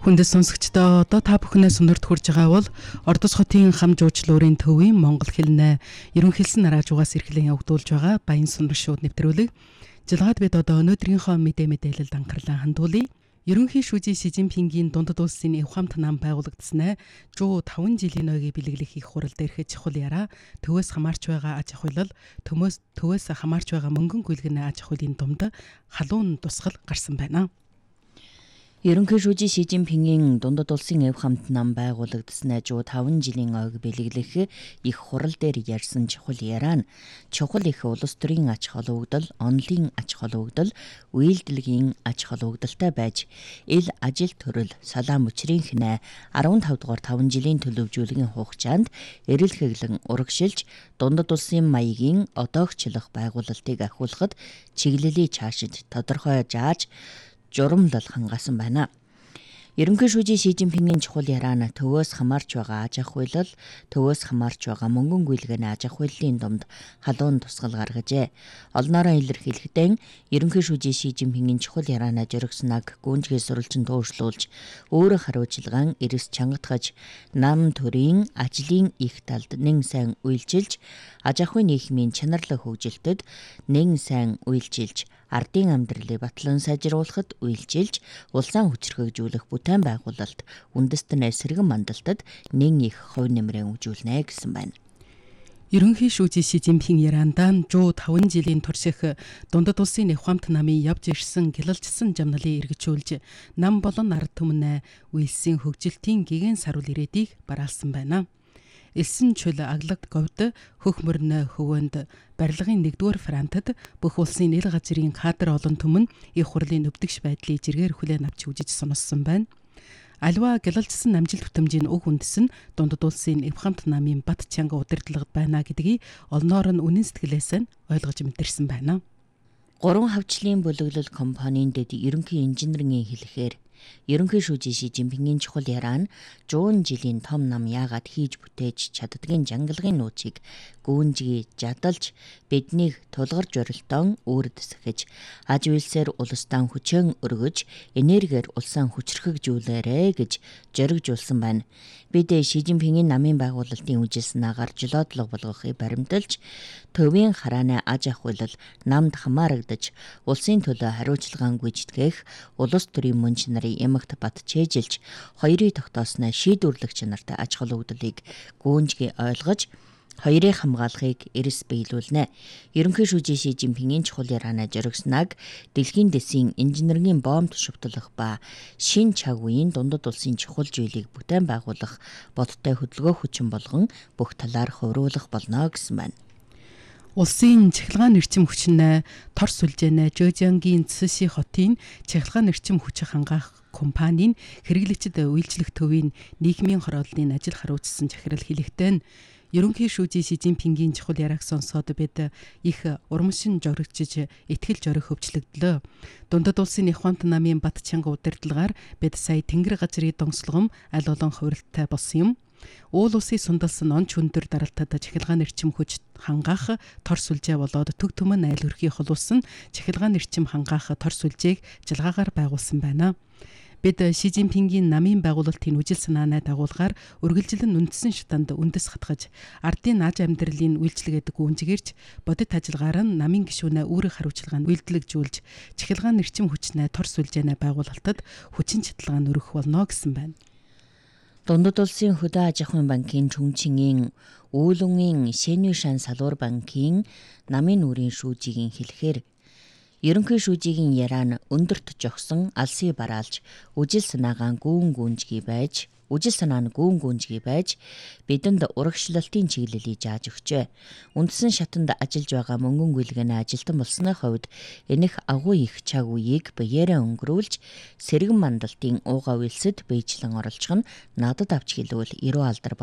Хүндэс сонсогчдоо одоо та бүхнээс сонирт хүрж байгаа бол Ордос хотын хам жуучлуурын төвийн Монгол хэлнээ ерөн хэлсэн нараажуугаас эрхлэн явагдуулж байгаа Баян Сунар шууд нэвтрүүлэг. Жилгаад бид одоо өнөөдрийнхөө мэдээлэлд анхаарлаа хандуулъя. Ерөнхий шүүжийн Си Жинпингийн дундад улсын эвхамт нам байгуулагдсанаа 5 жилийн ойгийг бэлэглэх их хурал дээрх чухал яраа төвөөс хамаарч байгаа аж ахуйлал төвөөс хамаарч байгаа мөнгөн гүйлгэн аж ахуйлын дунд халуун тусгал гарсан байна. Ерөнхий шүүжийн Си Жинпингийн дундад улсын эвхамт нам байгуулагдсанаа 5 жилийн ойг бэлэглэх их хурал дээр ярьсан чухал яраа нь чухал их улс төрийн аж холбогдол, онлын аж холбогдол, үйлдвэрлэгийн аж холбогдолтой байж ил ажил төрөл, салаа мөчрийн хинэ 15 дугаар 5 жилийн төлөвжүүлгийн хугацаанд эрэлхэглэн урагшилж дундад улсын маягийн одоогчлох байгуулалтыг ахиулахад чиглэлийг чаашид тодорхой зааж журамлал хангасан байна. Ерөнхий шүүжийн Си Жинпингийн чухал яраа нь төвөөс хамаарч байгаа аж ахуйлал, төвөөс хамаарч байгаа мөнгөн гүйлгэн аж ахуйллын дунд халуун тусгал гаргажээ. Олноороо илэрхийлэхдээ ерөнхий шүүжийн Си Жинпингийн чухал яраанаа жөргснаг гүнжгээс сурвалжин туушлуулж, өөрөө хариуцлаган эрс чангатгаж, нам төрийн ажлын их талд нэн сайн үйлчилж, аж ахуйн нийгмийн чанарлаг хөгжилтөд нэн сайн үйлчилж, ардын амьдралыг батлан сайжруулахад үйлчилж, улсаа хүчрхэгжүүлэх бүтээн байгуулалт үндэстэн сэргэн мандалтад нэн их хувь нэмрээ өгжүүлнэ гэсэн байна. Ерөнхий шүүжийн Си Жинпин яраандаа 5 жилийн турш их дундад улсын эвхамт намын явж ирсэн гялалжсан жамналыг эргэжүүлж, нам болон ард түмнээ үйлсийн хөгжилтийн гигэн саруул ирээдийг бараалсан байна. Элсэн чөл аглад говьд хөх мөрнө хөвөнд барилгын 1-р франтад бүх улсын ил газрын кадр олон түмэн их хурлын өвдөгч байдлыг жиргээр хүлээн авч үзэж сонссон байна. Аливаа гялалжсан амжилт бүтэмжийн уг үндэс нь дундад улсын эвхамт намын бат чанга удирдлагад байна гэдгийг олноор нь үнэн сэтгэлээс нь ойлгож мэдэрсэн байна. 3 хавчлын бүлэглэл компанийн дэд ерөнхий инженерийн хэлэхээр ерөнхий шүүжийн Си Жинпингийн чухал яраа нь 100 жилийн том нам яагаад хийж бүтээж чаддгийн жангалгын нууцыг гүүнжгий жадалж биднийг тулгарч орилтон өөрөдөсгөж аж үйлсээр улсдаа хүчэн өргөж энергиэр улсаа хүчрхэгжүүлээрэ гэж зоригжуулсан байна. Бид Си Жинпингийн намын байгуулалтын үжилснаагаар жолоодлого болгохыг баримталж төвийн харааны аж ахуйлал намд хамаарагдаж улсын төлөө хариуцлагаан гүйцэтгэх улс төрийн мөнч нарын эмэгт бат чэжилж хоёрыг тогтоосноо шийдвэрлэх чанартай аж холбогдлыг гүүнжгий ойлгож хоёрыг хамгаалахыг эрс биелүүлнэ. Ерөнхий шүүжийн Си Жинпингийн чухал яраанаа зоригснаг дэлхийн дэсийн инженерийн бомб шувтлах ба шин чаг үеийн дундад улсын чухал зүйлийг бүтээн байгуулах бодтой хөдөлгөөн хүчин болгон бүх талаар хувируулах болно гэсэн байна. Улсын цахилгаан эрчим хүчнээ тор сүлжээнэ Жожиангийн Цэси хотын цахилгаан эрчим хүч хангаах компанийн хэрэглэгчд үйлчлэх төвийн нийгмийн хорооллын ажил хариуцсан захирал хэлэхдээ ерөнхий шүүжийн Си Жинпингийн чухал яриаг сонсоод бид их урамшин жоригчж итгэл зориг хөвчлөгдлөө. Дундад улсын эвхамт намын бат чанга удирдлагаар бид сая тэнгэр газрын донслогом аль олон хувиралтай болсон юм. Уул улсын сундалсан он чүндэр даралтад чахилгаан эрчим хүч хангаах тор сүлжээ болоод төг түмэн айл өрхий холуулсан чахилгаан эрчим хангаах тор сүлжээг жилгаагаар байгуулсан байна. Бид Си Жинпингийн намын байгуулалтын үжил санаанаа дагуулгаар үргэлжлэн үндэссэн шатанд үндэс хатгаж ардын аж амьдралын үйлчлэгээд гүнжгэрч бодит ажиллагаар нь намын гишүүнээ өөрийн хариуцлагаанд үйлдэлжүүлж чахилгаан эрчим хүчнээ тор сүлжээнэ байгуулалтад хүчин чаталгаан өргөх болно гэсэн байна. Дундад улсын хөдөө аж ахуйн банкын Чүнчингийн Үүлүнгийн Сэнюшан салуур банкын намын үрийн шүүжийн хэлэхээр ерөнхий шүүжийн яраа нь өндөрт жогсон алсыг бараалж үжил санаа нь гүүн гүнжгий байж бидэнд урагшлалтын чиглэлийг зааж өгчээ. Үндсэн шатанд ажиллаж байгаа мөнгөн гүйлгэн ажилтан болсны хувьд энэх агуу их чаг үеийг биеэрээ өнгөрүүлж сэргэн мандалтын уугаа үйлсэд бийжлэн оролцох нь надад авч хэлвэл эрүү алдар